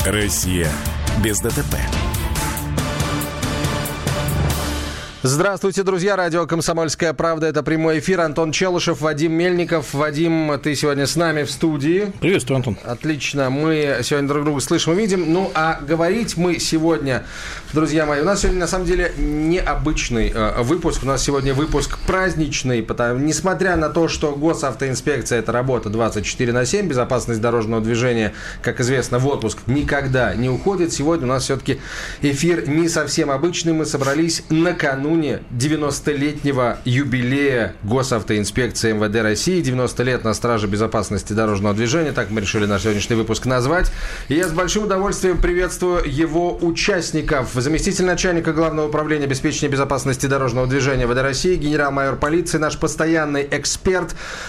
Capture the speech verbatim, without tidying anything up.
Россия без ДТП. Здравствуйте, друзья. Радио «Комсомольская правда». Это прямой эфир. Антон Челышев, Вадим Мельников. Вадим, ты сегодня с нами в студии. Приветствую, Антон. Отлично. Мы сегодня друг друга слышим и видим. Ну, а говорить мы сегодня, друзья мои, у нас сегодня, на самом деле, необычный э, выпуск. У нас сегодня выпуск праздничный, потому, несмотря на то, что госавтоинспекция – это работа двадцать четыре на семь, безопасность дорожного движения, как известно, в отпуск никогда не уходит. Сегодня у нас все-таки эфир не совсем обычный. Мы собрались накануне девяностолетнего юбилея госавтоинспекции МВД России. девяносто лет на страже безопасности дорожного движения. Так мы решили наш сегодняшний выпуск назвать. И я с большим удовольствием приветствую его участников. Заместитель начальника Главного управления обеспечения безопасности дорожного движения МВД России, генерал-майор полиции, наш постоянный эксперт,